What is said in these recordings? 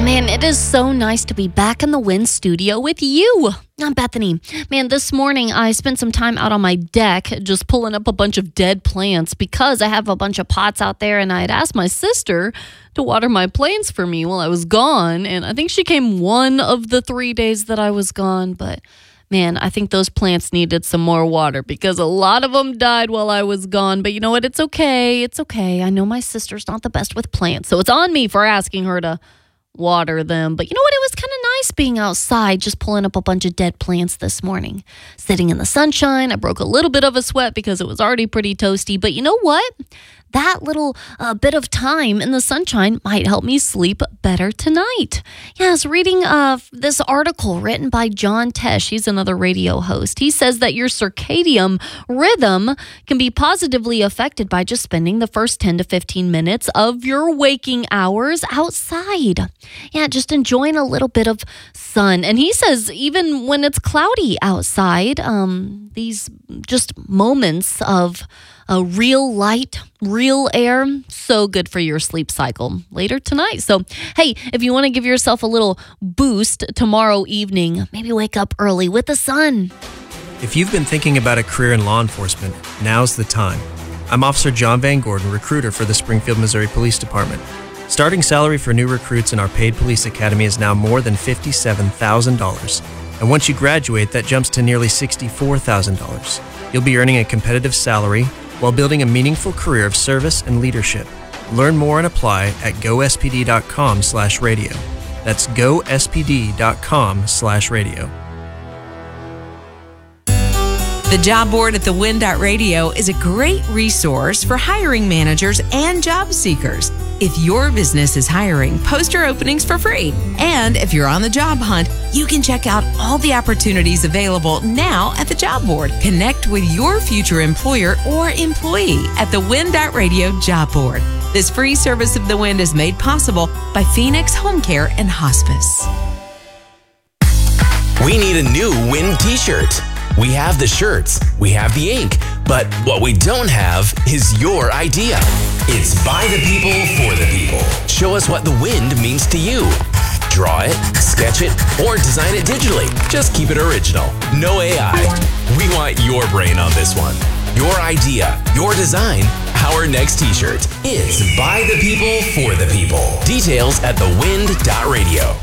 Man, it is so nice to be back in the Wind studio with you. I'm Bethany. Man, this morning I spent some time out on my deck just pulling up a bunch of dead plants because I have a bunch of pots out there, and I had asked my sister to water my plants for me while I was gone, and I think she came one of the 3 days that I was gone, but man, I think those plants needed some more water because a lot of them died while I was gone. But you know what? It's okay. It's okay. I know my sister's not the best with plants, so it's on me for asking her to water them. But you know what? It was kind of nice being outside, just pulling up a bunch of dead plants this morning. Sitting in the sunshine, I broke a little bit of a sweat because it was already pretty toasty. But you know what? That little bit of time in the sunshine might help me sleep better tonight. Yeah, I was reading this article written by John Tesh. He's another radio host. He says that your circadian rhythm can be positively affected by just spending the first 10 to 15 minutes of your waking hours outside. Yeah, just enjoying a little bit of sun. And he says even when it's cloudy outside, these just moments of real light, real air, so good for your sleep cycle later tonight. So, hey, if you want to give yourself a little boost tomorrow evening, maybe wake up early with the sun. If you've been thinking about a career in law enforcement, now's the time. I'm Officer John Van Gordon, recruiter for the Springfield, Missouri Police Department. Starting salary for new recruits in our paid police academy is now more than $57,000. And once you graduate, that jumps to nearly $64,000. You'll be earning a competitive salary while building a meaningful career of service and leadership. Learn more and apply at gospd.com/radio. That's gospd.com/radio. The job board at thewind.radio is a great resource for hiring managers and job seekers. If your business is hiring, post your openings for free. And if you're on the job hunt, you can check out all the opportunities available now at the job board. Connect with your future employer or employee at thewind.radio job board. This free service of The Wind is made possible by Phoenix Home Care and Hospice. We need a new Wind t-shirt. We have the shirts, we have the ink, but what we don't have is your idea. It's by the people, for the people. Show us what the Wind means to you. Draw it, sketch it, or design it digitally. Just keep it original. No AI. We want your brain on this one. Your idea, your design, our next t-shirt. It's by the people, for the people. Details at thewind.radio.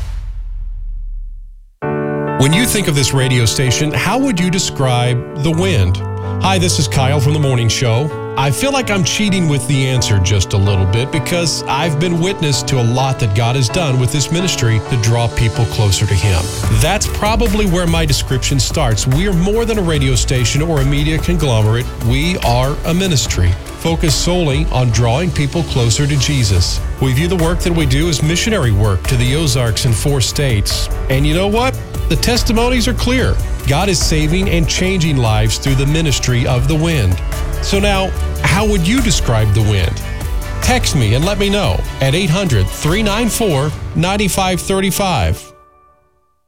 When you think of this radio station, how would you describe The Wind? Hi, this is Kyle from The Morning Show. I feel like I'm cheating with the answer just a little bit because I've been witness to a lot that God has done with this ministry to draw people closer to Him. That's probably where my description starts. We are more than a radio station or a media conglomerate. We are a ministry focused solely on drawing people closer to Jesus. We view the work that we do as missionary work to the Ozarks and 4 states. And you know what? The testimonies are clear. God is saving and changing lives through the ministry of The Wind. So now, how would you describe The Wind? Text me and let me know at 800-394-9535.